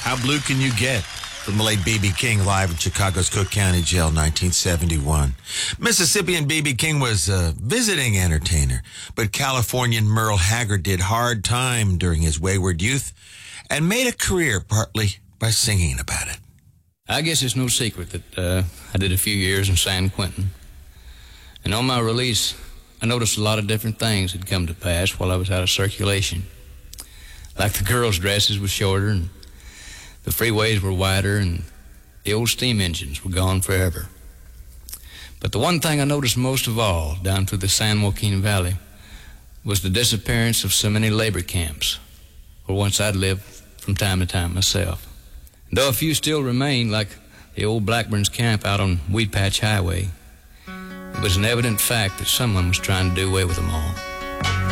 How blue can you get? From the late B.B. King, live in Chicago's Cook County Jail, 1971. Mississippian B.B. King was a visiting entertainer, but Californian Merle Haggard did hard time during his wayward youth and made a career partly by singing about it. I guess it's no secret that I did a few years in San Quentin. And on my release, I noticed a lot of different things had come to pass while I was out of circulation. Like the girls' dresses were shorter, and the freeways were wider, and the old steam engines were gone forever. But the one thing I noticed most of all down through the San Joaquin Valley was the disappearance of so many labor camps, where once I'd lived from time to time myself. And though a few still remain, like the old Blackburn's camp out on Weed Patch Highway, it was an evident fact that someone was trying to do away with them all.